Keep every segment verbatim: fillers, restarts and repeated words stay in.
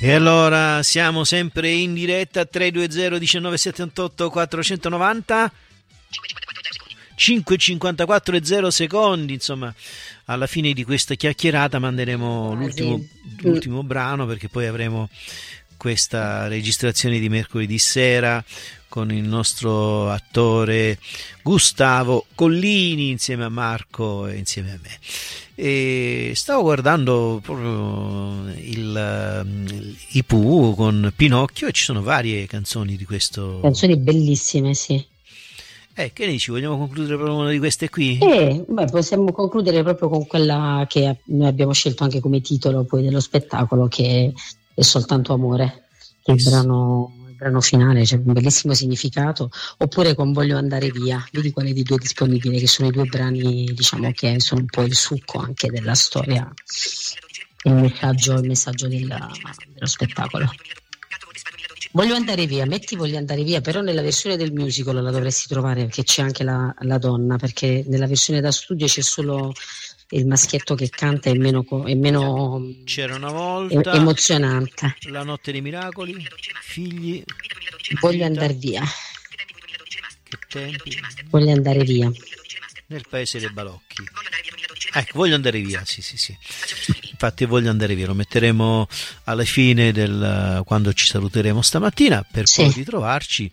E allora siamo sempre in diretta. Tre due zero uno nove sette otto quattrocentonovanta cinque cinquantaquattro e zero secondi. Insomma, alla fine di questa chiacchierata manderemo l'ultimo, l'ultimo brano, perché poi avremo questa registrazione di mercoledì sera con il nostro attore Gustavo Collini insieme a Marco e insieme a me. E stavo guardando proprio il, i Pooh con Pinocchio, e ci sono varie canzoni di questo. Canzoni bellissime, sì. Eh, che ne dici? Vogliamo concludere proprio una di queste qui? Eh, beh, possiamo concludere proprio con quella che noi abbiamo scelto anche come titolo poi dello spettacolo, che è Soltanto Amore, che è il brano, il brano finale, c'è un bellissimo significato. Oppure con Voglio andare via, vedi quale dei due disponibili, che sono i due brani, diciamo, che sono un po' il succo anche della storia, il messaggio, il messaggio della, dello spettacolo. Voglio andare via, metti Voglio andare via, però nella versione del musical la dovresti trovare, perché c'è anche la, la donna, perché nella versione da studio c'è solo il maschietto che canta, è meno, è meno C'era una volta, emozionante. La notte dei miracoli, Figli, Voglio andare via. Che tempi. Voglio andare via. Nel paese dei balocchi. Ecco, Voglio andare via, sì sì sì. Infatti Voglio andare via lo metteremo alla fine del quando ci saluteremo stamattina, per sì. poi ritrovarci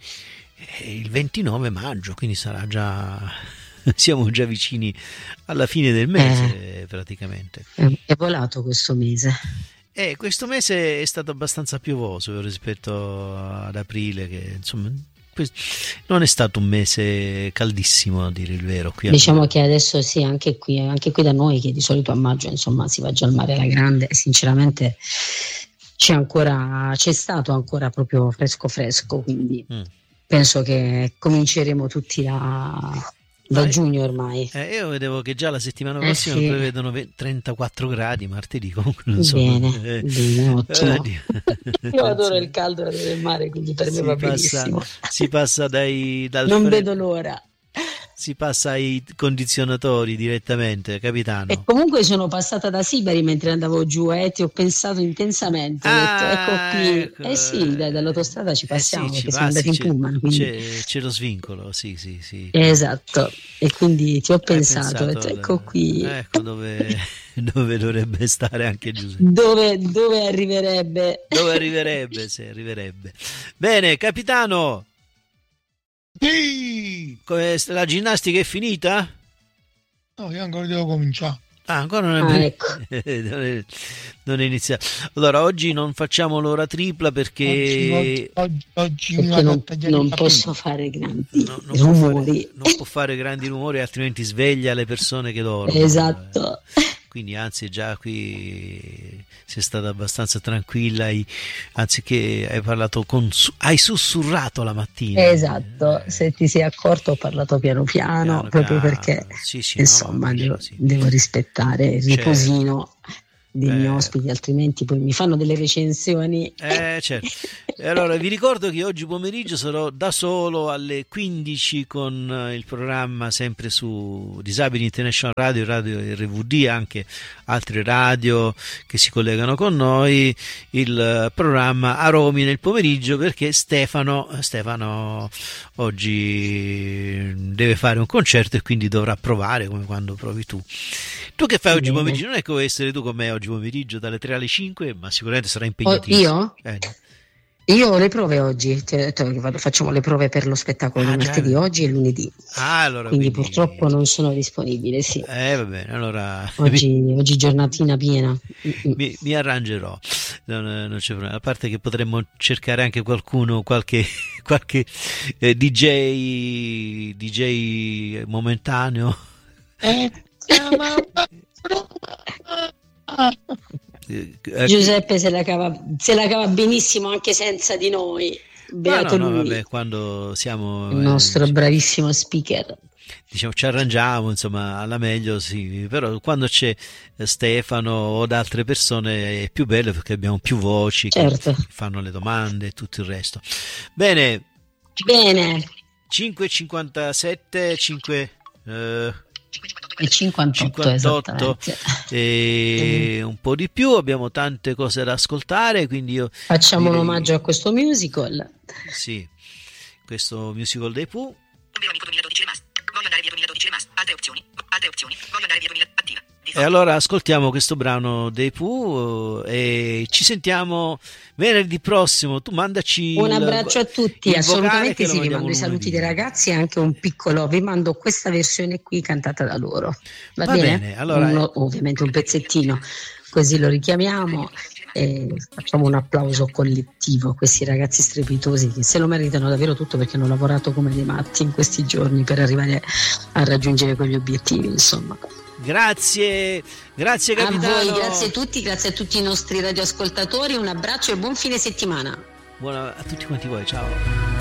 il ventinove maggio, quindi sarà già siamo già vicini alla fine del mese, eh, praticamente. È volato questo mese. Eh, questo mese è stato abbastanza piovoso rispetto ad aprile, che insomma non è stato un mese caldissimo, a dire il vero. Qui diciamo che adesso sì, anche qui, anche qui da noi, che di solito a maggio insomma si va già al mare alla grande, sinceramente c'è ancora, c'è stato ancora proprio fresco fresco, quindi mm. penso che cominceremo tutti da, da eh, giugno ormai. Eh, io vedevo che già la settimana prossima eh sì. prevedono trentaquattro gradi martedì, comunque non so. Bene, eh, bene, ottimo. Eh, io adoro il caldo e adoro il mare, quindi per me va passa, benissimo. Si passa dai dal non freddo, vedo l'ora. Si passa ai condizionatori direttamente, capitano. E comunque sono passata da Sibari mentre andavo giù e eh, ti ho pensato intensamente, ho ah, detto ecco qui, ecco. eh sì, dai, dall'autostrada ci passiamo, eh sì, perché ci siamo passi, andati in pullman, quindi... c'è, c'è lo svincolo, sì sì sì. Esatto, e quindi ti ho pensato, pensato ho detto, al, ecco qui. Ecco dove, dove dovrebbe stare anche Giuseppe. Dove, dove arriverebbe? Dove arriverebbe, se arriverebbe. Bene, capitano. Sì. La ginnastica è finita? No, io ancora devo cominciare. Ah, ancora non è, ah, ecco. non è, non è iniziato. Allora, oggi non facciamo l'ora tripla perché oggi, oggi, oggi perché non, non posso fare grandi no, non rumori. Può fare, non può fare grandi rumori, altrimenti sveglia le persone che dormono. Esatto. Quindi anzi già qui sei stata abbastanza tranquilla, hai, anziché hai parlato con hai sussurrato la mattina. Esatto, eh, se ti sei accorto ho parlato piano piano, piano proprio piano. Perché sì, sì, insomma no, devo, sì. devo rispettare il riposino dei miei eh, ospiti, altrimenti poi mi fanno delle recensioni. Eh, certo. E allora vi ricordo che oggi pomeriggio sarò da solo alle quindici con il programma sempre su Disabili International Radio, Radio R V D, anche altre radio che si collegano con noi, il programma Aromi nel pomeriggio, perché Stefano Stefano oggi deve fare un concerto e quindi dovrà provare come quando provi tu. Tu che fai oggi pomeriggio? Non è che vuoi essere tu con me oggi pomeriggio dalle tre alle cinque, ma sicuramente sarà impegnativo. Io? Eh. Io ho le prove oggi, facciamo le prove per lo spettacolo ah, di martedì, già. Oggi e lunedì. Ah, allora, quindi, quindi purtroppo non sono disponibile, sì. Eh, va bene, allora oggi, oggi giornatina piena. Mi, mi arrangerò, non, non c'è problema. A parte che potremmo cercare anche qualcuno, qualche, qualche eh, D J D J momentaneo. Eh, Giuseppe se la cava, se la cava benissimo anche senza di noi. Beato no, no, lui. Vabbè, quando siamo il nostro eh, bravissimo speaker. Diciamo ci arrangiamo, insomma, alla meglio, sì, però quando c'è Stefano o ad altre persone è più bello perché abbiamo più voci, certo. che fanno le domande e tutto il resto. Bene. Bene. cinque e cinquantasette, cinque eh... E cinquantotto, cinquantotto e un po' di più. Abbiamo tante cose da ascoltare, quindi io facciamo direi... un omaggio a questo musical. Sì, questo musical dei Pooh. Voglio andare via duemiladodici rimasto. Altre opzioni. Altre opzioni. Voglio andare via duemila attiva. E allora ascoltiamo questo brano dei Pooh e ci sentiamo venerdì prossimo. Tu mandaci un il, abbraccio a tutti, assolutamente sì, vi mando i saluti dei lunedì. ragazzi e anche un piccolo, vi mando questa versione qui cantata da loro, va, Va bene? bene, allora Uno, ovviamente un pezzettino, così lo richiamiamo e facciamo un applauso collettivo a questi ragazzi strepitosi che se lo meritano davvero tutto, perché hanno lavorato come dei matti in questi giorni per arrivare a raggiungere quegli obiettivi, insomma. Grazie, grazie capitano. A voi, grazie a tutti, grazie a tutti i nostri radioascoltatori, un abbraccio e buon fine settimana. Buona a tutti quanti voi, ciao.